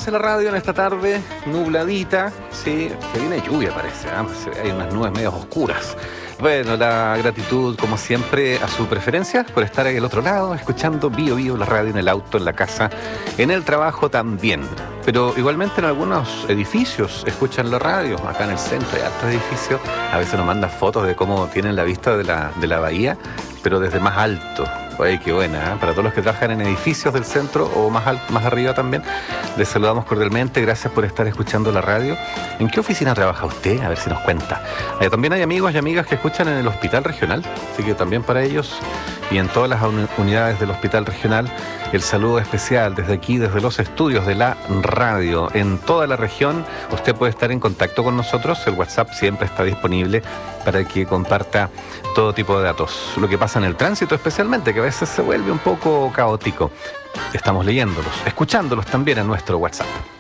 hace la radio en esta tarde nubladita? Sí, se viene lluvia parece, ¿eh? Hay unas nubes medias oscuras. Bueno, la gratitud como siempre a su preferencia por estar ahí al otro lado, escuchando Bío Bío, la radio en el auto, en la casa, en el trabajo también. Pero igualmente en algunos edificios escuchan la radio, acá en el centro hay altos edificios, a veces nos mandan fotos de cómo tienen la vista de la bahía, pero desde más alto. Oye, qué buena, ¿eh? Para todos los que trabajan en edificios del centro o más arriba también, les saludamos cordialmente, gracias por estar escuchando la radio. ¿En qué oficina trabaja usted? A ver si nos cuenta. También hay amigos y amigas que escuchan en el hospital regional, así que también para ellos y en todas las unidades del hospital regional, el saludo especial desde aquí, desde los estudios de la radio. En toda la región usted puede estar en contacto con nosotros, el WhatsApp siempre está disponible para que comparta todo tipo de datos. Lo que pasa en el tránsito especialmente, que a veces se vuelve un poco caótico. Estamos leyéndolos, escuchándolos también en nuestro WhatsApp.